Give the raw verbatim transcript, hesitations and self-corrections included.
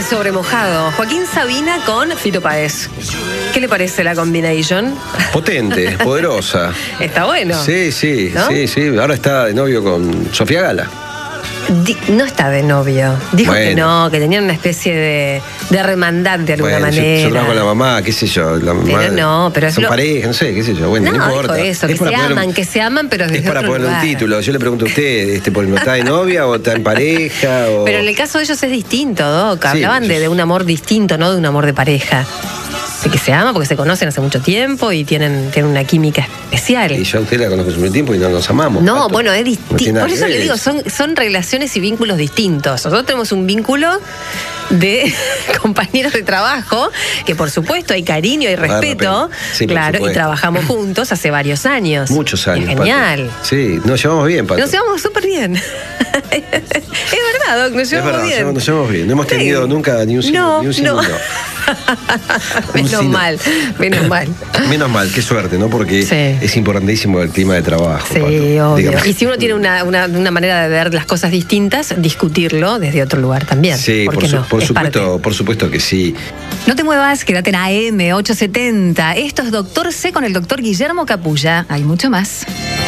sobre mojado. Joaquín Sabina con Fito Páez. ¿Qué le parece la combination? Potente, poderosa. Está bueno. Sí, sí, ¿no? sí, sí. Ahora está de novio con Sofía Gala. Di- no está de novio. Dijo Bueno. que no, que tenían una especie de, de hermandad de alguna Bueno, yo- manera. Yo, trabajo con la mamá, qué sé yo. La mamá, Pero no, pero es son lo- pareja, no sé, qué sé yo. Bueno, no, no, dijo importa. eso, que Es se para poner un- aman, que se aman, pero desde Es para otro ponerle un lugar. título. Yo le pregunto a usted, este, por- ¿está de novia o está en pareja? O... Pero en el caso de ellos es distinto, Doc. Sí, Hablaban de, ellos- de un amor distinto, no de un amor de pareja. De que se aman porque se conocen hace mucho tiempo y tienen, tienen una química especial. Y yo a usted la conozco hace mucho tiempo y no nos amamos. No, Pato. bueno, es No tiene distinto. nada Por que eso ver le digo, eso. son, son relaciones y vínculos distintos. Nosotros tenemos un vínculo de compañeros de trabajo, que por supuesto hay cariño y Bueno, pero- pero- sí, por claro, y supuesto. trabajamos juntos hace varios años. Muchos Y años. es genial. Pato. Sí, nos llevamos bien, Pato. Nos llevamos súper bien. Es verdad, Doc, nos Es llevamos verdad, nos bien. llevamos, nos llevamos bien. No hemos Sí. tenido nunca ni un sino, No, ni un sino. no. Menos sino. mal, menos mal. Menos mal, qué suerte, ¿no? Porque Sí. es importantísimo el clima de trabajo. Sí, Pato. obvio. Dígame. Y si uno tiene una, una, una manera de ver las cosas distintas, discutirlo desde otro lugar también. Sí, ¿Por por, qué su- no? por Es supuesto, parte. por supuesto que sí. No te muevas, quédate en A M ochocientos setenta. Esto es Doctor C con el doctor Guillermo Capulla. Hay mucho más.